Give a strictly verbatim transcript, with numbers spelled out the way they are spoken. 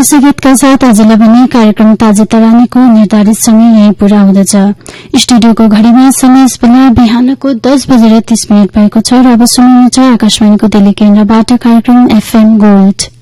यसै गीतका साथ आजलाई भने कार्यक्रम ताजे तरानीको निर्धारित समय यही पूरा हुँदछ। स्टुडियोको घड़ीमा समय यस बेला बिहानको दस बजेर तीस मिनट भएको छ र अब सुन्नुहुन्छ आकाशवाणीको दिल्ली केन्द्रबाट कार्यक्रम एफएम गोल्ड।